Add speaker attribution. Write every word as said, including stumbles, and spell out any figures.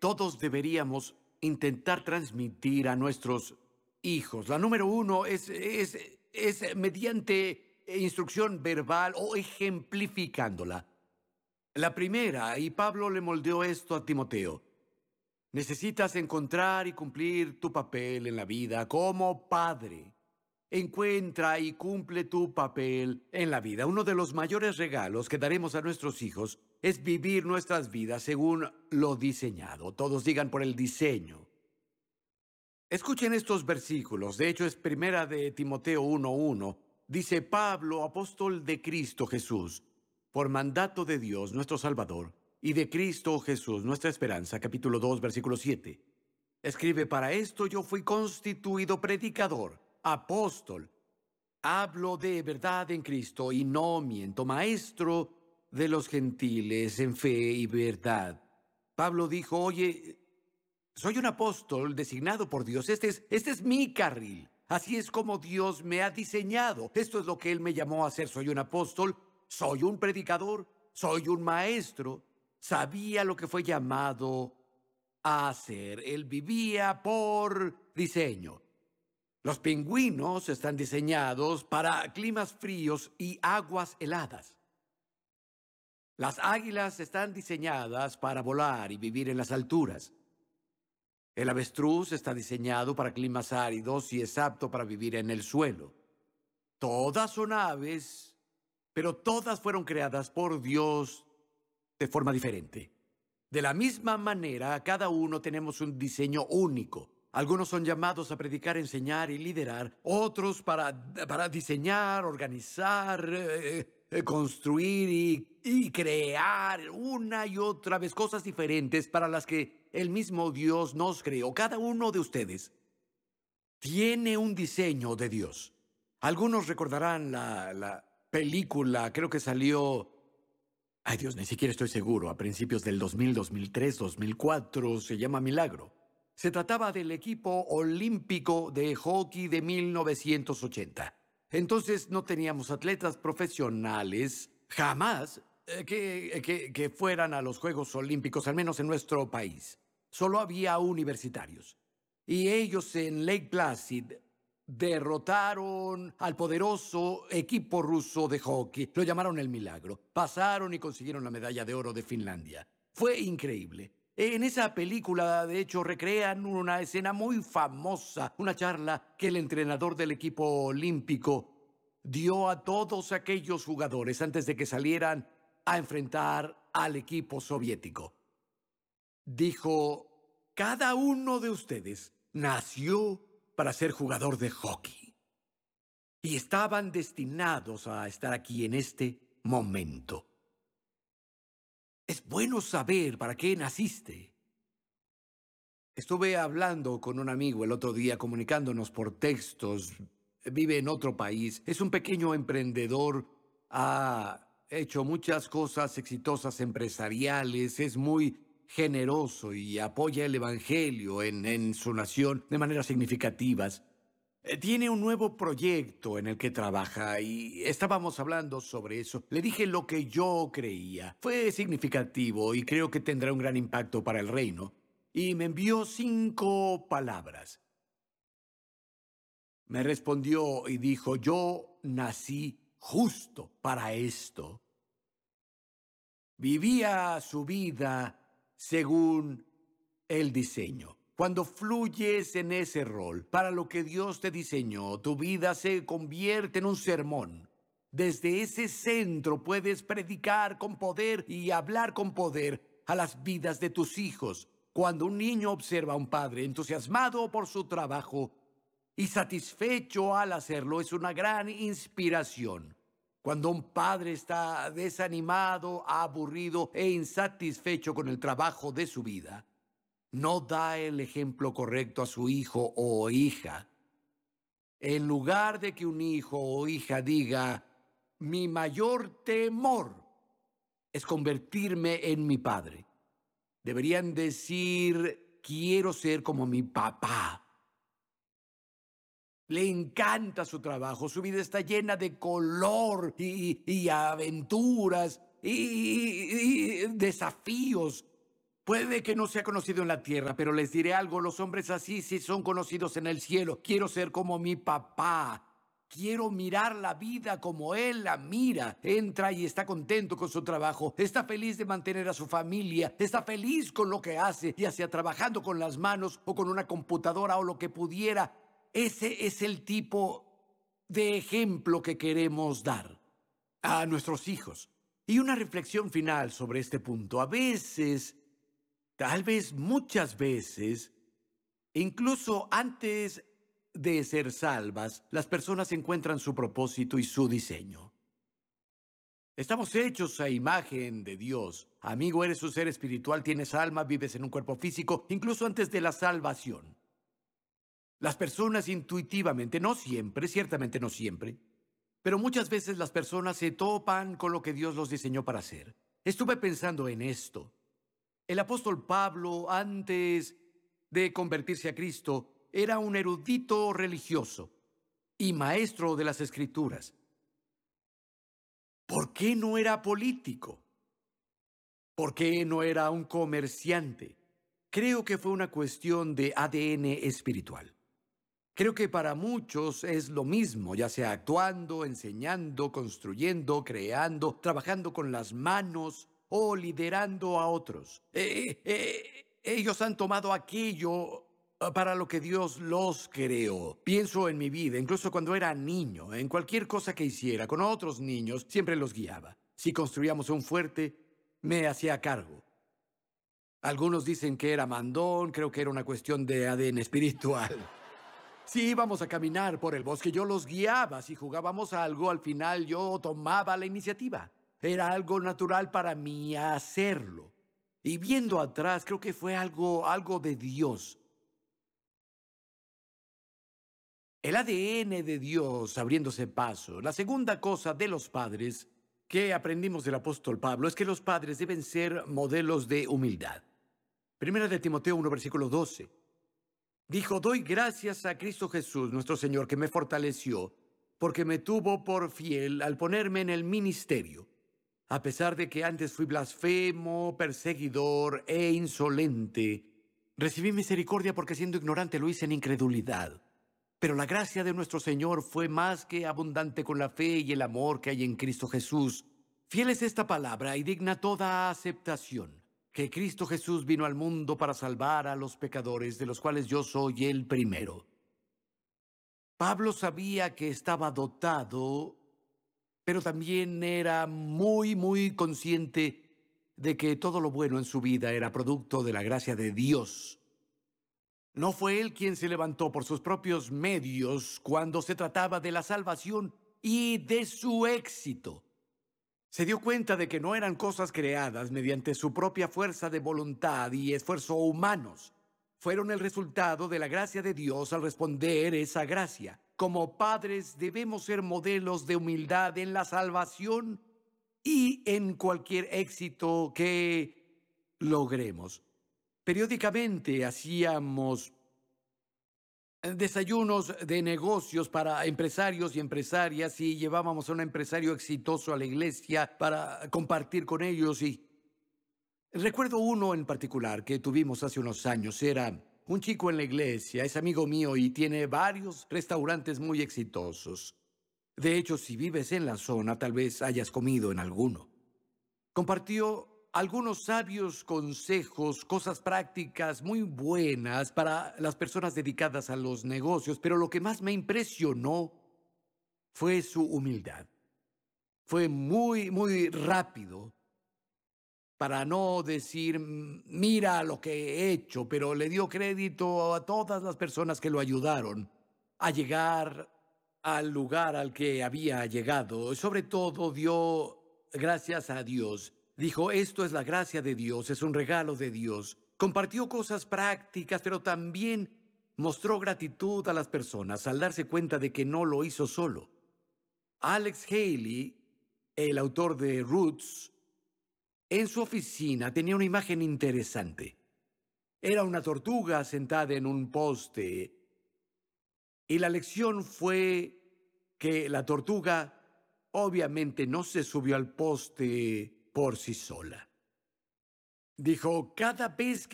Speaker 1: todos deberíamos intentar transmitir a nuestros hijos. La número uno es, es, es mediante instrucción verbal o ejemplificándola. La primera, y Pablo le moldeó esto a Timoteo: necesitas encontrar y cumplir tu papel en la vida como padre. Encuentra y cumple tu papel en la vida. Uno de los mayores regalos que daremos a nuestros hijos es vivir nuestras vidas según lo diseñado. Todos digan: por el diseño. Escuchen estos versículos. De hecho, es primera de Timoteo uno uno. Dice: Pablo, apóstol de Cristo Jesús, por mandato de Dios, nuestro Salvador, y de Cristo Jesús, nuestra esperanza. Capítulo dos, versículo siete. Escribe: para esto yo fui constituido predicador, apóstol. Hablo de verdad en Cristo y no miento, maestro de los gentiles en fe y verdad. Pablo dijo: oye, soy un apóstol designado por Dios. Este es, este es mi carril. Así es como Dios me ha diseñado. Esto es lo que Él me llamó a hacer. Soy un apóstol, soy un predicador, soy un maestro. Sabía lo que fue llamado a hacer. Él vivía por diseño. Los pingüinos están diseñados para climas fríos y aguas heladas. Las águilas están diseñadas para volar y vivir en las alturas. El avestruz está diseñado para climas áridos y es apto para vivir en el suelo. Todas son aves, pero todas fueron creadas por Dios de forma diferente. De la misma manera, cada uno tenemos un diseño único. Algunos son llamados a predicar, enseñar y liderar. Otros para, para diseñar, organizar, eh, eh, construir y, y crear una y otra vez cosas diferentes para las que el mismo Dios nos creó. Cada uno de ustedes tiene un diseño de Dios. Algunos recordarán la, la película, creo que salió... Ay, Dios, ni siquiera estoy seguro. A principios del dos mil, dos mil tres, dos mil cuatro, se llama Milagro. Se trataba del equipo olímpico de hockey de mil novecientos ochenta. Entonces no teníamos atletas profesionales, jamás, eh, que, que, que fueran a los Juegos Olímpicos, al menos en nuestro país. Solo había universitarios. Y ellos en Lake Placid derrotaron al poderoso equipo ruso de hockey. Lo llamaron el Milagro. Pasaron y consiguieron la medalla de oro de Finlandia. Fue increíble. En esa película, de hecho, recrean una escena muy famosa, una charla que el entrenador del equipo olímpico dio a todos aquellos jugadores antes de que salieran a enfrentar al equipo soviético. Dijo: cada uno de ustedes nació para ser jugador de hockey y estaban destinados a estar aquí en este momento. Es bueno saber para qué naciste. Estuve hablando con un amigo el otro día, comunicándonos por textos. Vive en otro país. Es un pequeño emprendedor. Ha hecho muchas cosas exitosas empresariales. Es muy generoso y apoya el evangelio en, en su nación de maneras significativas. Eh, Tiene un nuevo proyecto en el que trabaja y estábamos hablando sobre eso. Le dije lo que yo creía. Fue significativo y creo que tendrá un gran impacto para el reino. Y me envió cinco palabras. Me respondió y dijo: yo nací justo para esto. Vivía su vida según el diseño. Cuando fluyes en ese rol, para lo que Dios te diseñó, tu vida se convierte en un sermón. Desde ese centro puedes predicar con poder y hablar con poder a las vidas de tus hijos. Cuando un niño observa a un padre entusiasmado por su trabajo y satisfecho al hacerlo, es una gran inspiración. Cuando un padre está desanimado, aburrido e insatisfecho con el trabajo de su vida, no da el ejemplo correcto a su hijo o hija. En lugar de que un hijo o hija diga: mi mayor temor es convertirme en mi padre, deberían decir: quiero ser como mi papá. Le encanta su trabajo, su vida está llena de color y, y aventuras y, y, y desafíos. Puede que no sea conocido en la tierra, pero les diré algo, los hombres así sí son conocidos en el cielo. Quiero ser como mi papá. Quiero mirar la vida como él la mira. Entra y está contento con su trabajo. Está feliz de mantener a su familia. Está feliz con lo que hace, ya sea trabajando con las manos o con una computadora o lo que pudiera. Ese es el tipo de ejemplo que queremos dar a nuestros hijos. Y una reflexión final sobre este punto. A veces, tal vez muchas veces, incluso antes de ser salvas, las personas encuentran su propósito y su diseño. Estamos hechos a imagen de Dios. Amigo, eres un ser espiritual, tienes alma, vives en un cuerpo físico, incluso antes de la salvación. Las personas intuitivamente, no siempre, ciertamente no siempre, pero muchas veces las personas se topan con lo que Dios los diseñó para hacer. Estuve pensando en esto. El apóstol Pablo, antes de convertirse a Cristo, era un erudito religioso y maestro de las Escrituras. ¿Por qué no era político? ¿Por qué no era un comerciante? Creo que fue una cuestión de A D N espiritual. Creo que para muchos es lo mismo, ya sea actuando, enseñando, construyendo, creando, trabajando con las manos o liderando a otros. Eh, eh, ellos han tomado aquello ah, para lo que Dios los creó. Pienso en mi vida, incluso cuando era niño, en cualquier cosa que hiciera con otros niños, siempre los guiaba. Si construíamos un fuerte, me hacía cargo. Algunos dicen que era mandón, creo que era una cuestión de A D N espiritual. Si íbamos a caminar por el bosque, yo los guiaba. Si jugábamos a algo, al final yo tomaba la iniciativa. Era algo natural para mí hacerlo. Y viendo atrás, creo que fue algo, algo de Dios. El A D N de Dios abriéndose paso. La segunda cosa de los padres que aprendimos del apóstol Pablo es que los padres deben ser modelos de humildad. Primera de Timoteo uno, versículo doce. Dijo, doy gracias a Cristo Jesús, nuestro Señor, que me fortaleció, porque me tuvo por fiel al ponerme en el ministerio. A pesar de que antes fui blasfemo, perseguidor e insolente, recibí misericordia porque siendo ignorante lo hice en incredulidad. Pero la gracia de nuestro Señor fue más que abundante con la fe y el amor que hay en Cristo Jesús. Fiel es esta palabra y digna toda aceptación, que Cristo Jesús vino al mundo para salvar a los pecadores, de los cuales yo soy el primero. Pablo sabía que estaba dotado, pero también era muy, muy consciente de que todo lo bueno en su vida era producto de la gracia de Dios. No fue él quien se levantó por sus propios medios cuando se trataba de la salvación y de su éxito. Se dio cuenta de que no eran cosas creadas mediante su propia fuerza de voluntad y esfuerzo humanos. Fueron el resultado de la gracia de Dios al responder esa gracia. Como padres debemos ser modelos de humildad en la salvación y en cualquier éxito que logremos. Periódicamente hacíamos desayunos de negocios para empresarios y empresarias y llevábamos a un empresario exitoso a la iglesia para compartir con ellos. Y recuerdo uno en particular que tuvimos hace unos años. Era un chico en la iglesia, es amigo mío y tiene varios restaurantes muy exitosos. De hecho, si vives en la zona, tal vez hayas comido en alguno. Compartió algunos sabios consejos, cosas prácticas muy buenas para las personas dedicadas a los negocios, pero lo que más me impresionó fue su humildad. Fue muy, muy rápido, para no decir, "Mm, mira lo que he hecho", pero le dio crédito a todas las personas que lo ayudaron a llegar al lugar al que había llegado. Sobre todo dio gracias a Dios. Dijo, esto es la gracia de Dios, es un regalo de Dios. Compartió cosas prácticas, pero también mostró gratitud a las personas al darse cuenta de que no lo hizo solo. Alex Haley, el autor de Roots, en su oficina tenía una imagen interesante. Era una tortuga sentada en un poste. Y la lección fue que la tortuga obviamente no se subió al poste por sí sola. Dijo, cada vez